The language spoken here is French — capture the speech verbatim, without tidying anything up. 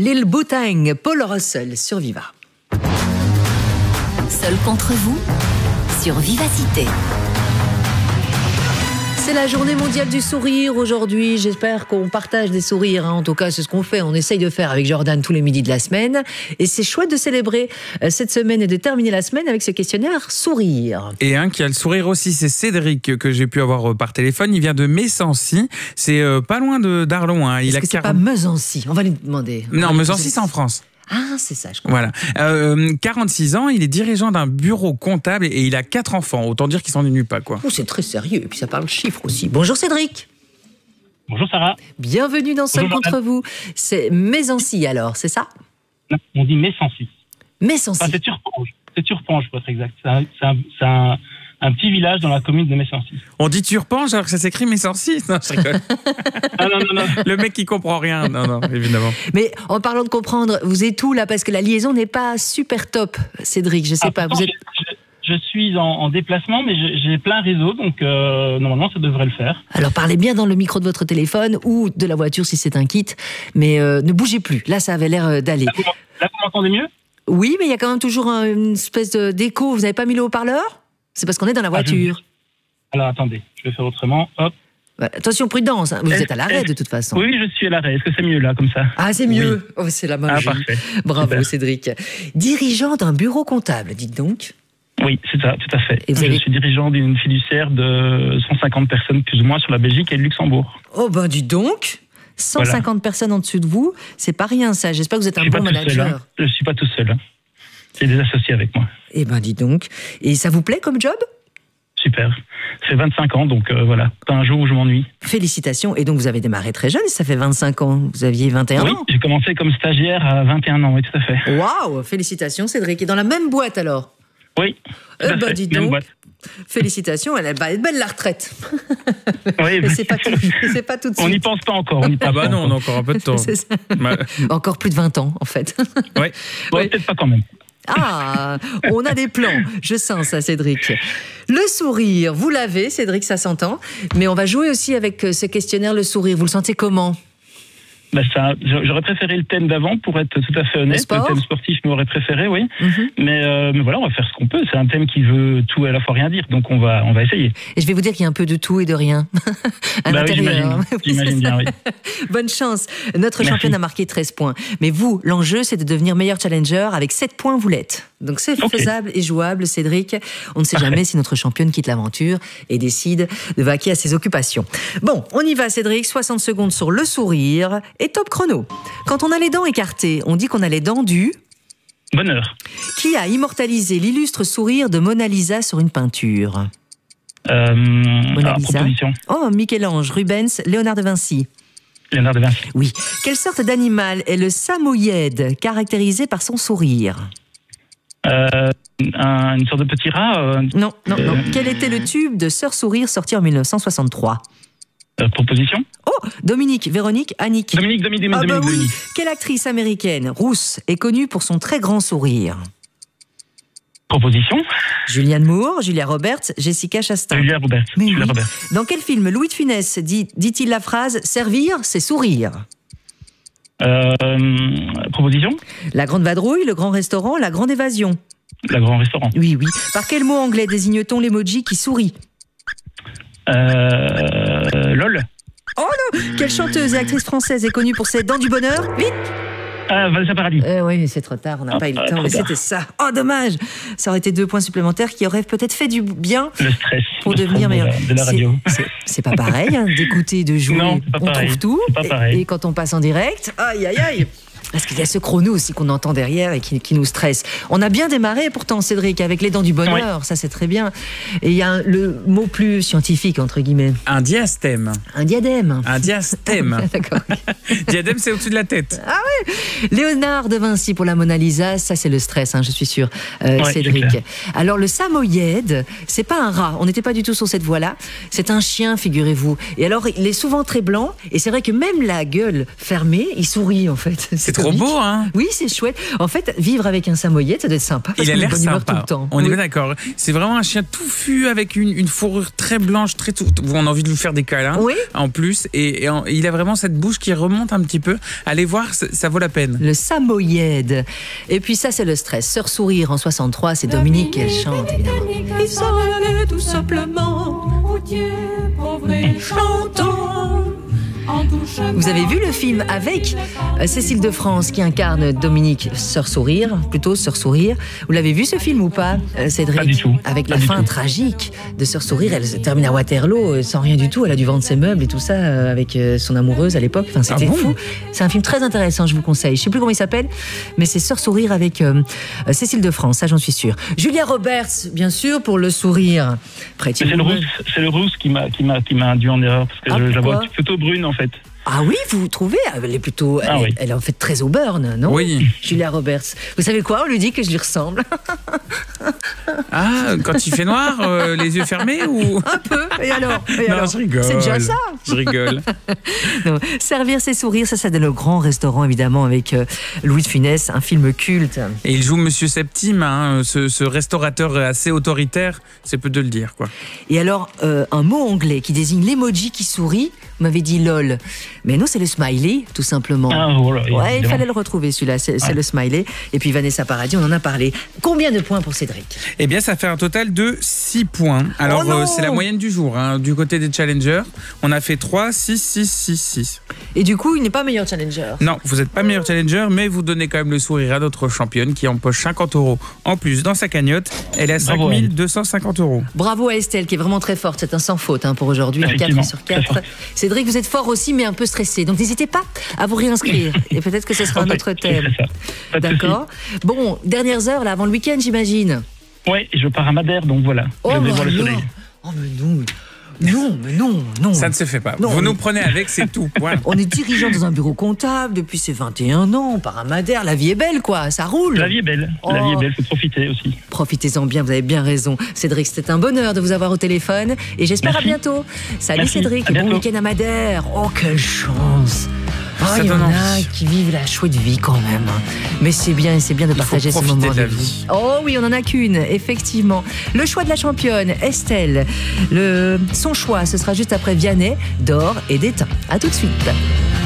Lil Boutang, Paul Russell sur Viva. Seul contre vous sur Vivacité. C'est la journée mondiale du sourire aujourd'hui. J'espère qu'on partage des sourires. Hein. En tout cas, c'est ce qu'on fait. On essaye de faire avec Jordan tous les midis de la semaine. Et c'est chouette de célébrer cette semaine et de terminer la semaine avec ce questionnaire sourire. Et un qui a le sourire aussi, c'est Cédric, que j'ai pu avoir par téléphone. Il vient de Messancy. C'est euh, pas loin de d'Arlon. Hein. Il Est-ce a que c'est quarante... pas Mesancy? On va lui demander. On non, Mesancy, poser... c'est en France. Ah, c'est ça, je comprends. Voilà. Euh, quarante-six ans, il est dirigeant d'un bureau comptable et il a quatre enfants. Autant dire qu'il s'ennuie pas, quoi. Oh, c'est très sérieux. Et puis ça parle chiffres aussi. Bonjour Cédric. Bonjour Sarah. Bienvenue dans Seul Bonjour, contre vous. C'est Messancy alors, c'est ça? Non, on dit Messancy. Messancy. Enfin, c'est Turpange. C'est Turpange pour être exact. C'est un, c'est un, c'est un, un petit village dans la commune de Messancy. On dit Turpange alors que ça s'écrit Messancy. Non, je rigole. Ah non, non, non. Le mec qui comprend rien. Non, non, évidemment. Mais en parlant de comprendre, vous êtes où là? Parce que la liaison n'est pas super top, Cédric. Je sais Ah, pas. pourtant, Vous êtes... je, je suis en, en déplacement, mais je- j'ai plein réseau, donc euh, normalement ça devrait le faire. Alors parlez bien dans le micro de votre téléphone ou de la voiture si c'est un kit. Mais euh, ne bougez plus. Là, ça avait l'air euh, d'aller. Là, vous m'en- là, vous m'entendez mieux? Oui, mais il y a quand même toujours un- une espèce de- d'écho. Vous n'avez pas mis le haut-parleur? C'est parce qu'on est dans la Ah, je- voiture. Alors attendez, je vais faire autrement. Hop. Ouais, attention, prudence. Hein. Vous Est-ce- êtes à l'arrêt est-ce- de toute façon. Oui, je suis à l'arrêt. Est-ce que c'est mieux là, comme ça? Ah, c'est mieux. Oh, c'est la Ah, magie. parfait. Bravo, Super. Cédric. Dirigeant d'un bureau comptable, dites donc. Oui, c'est ça, tout à fait. Et vous je avez- suis dirigeant d'une fiduciaire de cent cinquante personnes plus ou moins sur la Belgique et le Luxembourg. Oh, ben, dis donc. cent cinquante personnes en dessous de vous, c'est pas rien ça. J'espère que vous êtes Je un suis bon pas tout seul. manager. Hein. Je suis pas tout seul. Hein. J'ai des associés avec moi. Eh ben, dis donc. Et ça vous plaît comme job? Super. Ça fait vingt-cinq ans, donc euh, voilà. Pas un jour où je m'ennuie. Félicitations. Et donc, vous avez démarré très jeune, ça fait vingt-cinq ans. Vous aviez vingt et un Oui, ans. j'ai commencé comme stagiaire à vingt et un ans, oui, tout à fait. Waouh, félicitations, Cédric. Et dans la même boîte alors? Oui. Tout Eh à ben, fait. dis Même donc. boîte. Félicitations, elle va être belle la retraite. Oui, Mais c'est pas tout, c'est pas tout de on n'y suite. pense pas encore. On n'y pense Ah bah pas non, on a encore. encore un peu de temps. C'est ça. Bah, Encore plus de vingt ans, en fait. ouais. Bon, Ouais. peut-être pas quand même. Ah, on a des plans. Je sens ça, Cédric. Le sourire, vous l'avez, Cédric, ça s'entend. Mais on va jouer aussi avec ce questionnaire, le sourire. Vous le sentez comment? Bah, ça, j'aurais préféré le thème d'avant, pour être tout à fait honnête. sport Le thème sportif m'aurait préféré, oui. Mhm. Mais, euh, mais voilà, on va faire ce qu'on peut. C'est un thème qui veut tout et à la fois rien dire, donc on va, on va essayer. Et je vais vous dire qu'il y a un peu de tout et de rien à Bah oui, l'intérieur. j'imagine. Oui, J'imagine c'est bien, ça. oui. Bonne chance. Notre Merci. championne a marqué treize points. Mais vous, l'enjeu, c'est de devenir meilleur challenger avec sept points, vous l'êtes. Donc c'est Ok. faisable et jouable, Cédric. On ne sait Parfait. jamais si notre championne quitte l'aventure et décide de vaquer à ses occupations. Bon, on y va, Cédric. soixante secondes sur le sourire et top chrono. Quand on a les dents écartées, on dit qu'on a les dents du... Bonheur. Qui a immortalisé l'illustre sourire de Mona Lisa sur une peinture? Euh, Mona alors, Lisa. proposition. Oh, Michel-Ange, Rubens, Léonard de Vinci. Léonard de Vinci. Oui. Quelle sorte d'animal est le samoyède, caractérisé par son sourire? Euh, un- une sorte de petit rat. euh, Non, non, non. Euh. Quel était le tube de Sœur Sourire sorti en mille neuf cent soixante-trois? euh, proposition. Oh, Dominique, Véronique, Annick. Dominique, Dominique, Dominique, Ah bah Dominique, oui. Dominique. Quelle actrice américaine, rousse, est connue pour son très grand sourire? Proposition. Julianne Moore, Julia Roberts, Jessica Chastain. Julia Roberts. Mais Julia oui. Roberts. Dans quel film Louis de Funès dit, dit-il la phrase « Servir, c'est sourire » Euh, proposition. La Grande Vadrouille, Le Grand Restaurant, La Grande Évasion. La Grand Restaurant. Oui, oui. Par quel mot anglais désigne-t-on l'emoji qui sourit? Euh, LOL. Oh non! Quelle chanteuse et actrice française est connue pour ses dents du bonheur? Vite! Ah, Vanessa Paradis. Euh, oui, mais c'est trop tard, on n'a Ah, pas eu le ah, temps, trop mais tard. c'était ça. Oh, dommage! Ça aurait été deux points supplémentaires qui auraient peut-être fait du bien Le stress. pour le stress devenir de la- meilleur. De la C'est- radio. c'est- C'est pas pareil hein, d'écouter et de jouer. Non, c'est pas on pareil. trouve tout. C'est pas Et- pareil. Et, quand on passe en direct, aïe, aïe, aïe! Parce qu'il y a ce chrono aussi qu'on entend derrière et qui, qui nous stresse. On a bien démarré pourtant, Cédric, avec les dents du bonheur, ça c'est très bien. Et il y a un- le mot plus scientifique, entre guillemets, Un diastème. un diadème. Un diastème. D'accord. Diadème, c'est au-dessus de la tête. Léonard de Vinci pour la Mona Lisa, ça c'est le stress, hein, je suis sûre, euh, Ouais, c'est Cédric. clair. Alors le samoyède, c'est pas un rat, on n'était pas du tout sur cette voie-là, c'est un chien, figurez-vous. Et alors il est souvent très blanc, et c'est vrai que même la gueule fermée, il sourit en fait. C'est trop trop comique. beau, hein. Oui, c'est chouette. En fait, vivre avec un samoyède, ça doit être sympa. Parce Il a qu'on est de l'air bonne humeur tout sympa. le temps. On est Oui. bien d'accord. C'est vraiment un chien touffu avec une, une fourrure très blanche, très tout. On a envie de lui faire des câlins. Oui. En plus, et, et en- il a vraiment cette bouche qui remonte un petit peu. Allez voir, ça, ça vaut la peine. Le samoyède. Et puis ça, c'est le stress. Sœur Sourire en soixante-trois, c'est Dominique qu'elle chante, évidemment. Il s'en allait tout simplement. Oh Dieu, pauvre et chantant. Vous avez vu le film avec euh, Cécile de France qui incarne Dominique, Sœur Sourire, plutôt Sœur Sourire. Vous l'avez vu ce film ou pas, euh, Cédric? Pas du tout. Avec Pas la du fin tout. tragique de Sœur Sourire, elle se termine à Waterloo euh, sans rien du tout. Elle a dû vendre ses meubles et tout ça euh, avec euh, son amoureuse à l'époque. Enfin, c'était Ah bon fou. C'est un film très intéressant, je vous conseille. Je sais plus comment il s'appelle, mais c'est Sœur Sourire avec euh, euh, Cécile de France, ça j'en suis sûre. Julia Roberts, bien sûr, pour le sourire. Pretty Mais c'est le Woman. rousse, c'est le rousse qui m'a, qui m'a, qui m'a induit en erreur parce que Ah, je, je la vois pourquoi plutôt brune en fait. Ah oui, vous trouvez? Elle est plutôt. Elle, Ah est- oui. elle est en fait très au burn, non? Oui. Julia Roberts. Vous savez quoi? On lui dit que je lui ressemble. Ah, quand il fait noir, euh, les yeux fermés ou Un peu. Et alors, Et Non, alors je rigole. C'est déjà ça. Je rigole. Non. Servir ses sourires, ça, c'est le grand restaurant, évidemment, avec euh, Louis de Funès, un film culte. Et il joue Monsieur Septime, hein, ce, ce restaurateur assez autoritaire, c'est peu de le dire, quoi. Et alors, euh, un mot anglais qui désigne l'emoji qui sourit, vous m'avez dit lol. Mais nous, c'est le smiley, tout simplement. Ah, voilà, Ouais, il évidemment. fallait le retrouver celui-là, c'est c'est Ouais. le smiley. Et puis Vanessa Paradis, on en a parlé. Combien de points pour Cédric? Eh bien, ça fait un total de six points. Alors, Oh non euh, c'est la moyenne du jour, hein, du côté des challengers. On a fait trois, six, six, six, six. Et du coup, il n'est pas meilleur challenger. Non, vous n'êtes pas meilleur challenger, mais vous donnez quand même le sourire à notre championne qui empoche cinquante euros en plus dans sa cagnotte. Elle est à cinq Bravo, mille deux cent cinquante euros. Bravo à Estelle qui est vraiment très forte, c'est un sans faute hein, pour aujourd'hui, un quatre Effectivement, sur très quatre. forte. Cédric, vous êtes fort aussi mais un peu stressé, donc n'hésitez pas à vous réinscrire et peut-être que ce sera un Ouais, autre je thème. ferai ça. Pas de D'accord. Bon, dernières heures là avant le week-end j'imagine. souci. Ouais, je pars à Madère, donc voilà. Oh, je vais bah voir le alors. soleil. Oh mais non, non, mais non, non. Ça ne se fait pas. Non, vous on nous est- prenez avec, c'est tout. Point. On est dirigeant dans un bureau comptable depuis ses vingt et un ans, on part à Madère, la vie est belle quoi, ça roule. La vie est belle. La Oh. vie est belle, faut profiter aussi. Profitez-en bien, vous avez bien raison. Cédric, c'était un bonheur de vous avoir au téléphone et j'espère à Merci. bientôt. Salut Merci. Cédric, À et bon bientôt. week-end à Madère. Oh, quelle chance. Oh, Ça il y en donne a envie. qui vivent la chouette vie quand même. Mais c'est bien, c'est bien de faut partager ces profiter moments de la avec vie. vous. Oh oui, on en a qu'une, effectivement. Le choix de la championne, Estelle. Le... Son choix, ce sera juste après Vianney, d'or et d'étain. À tout de suite.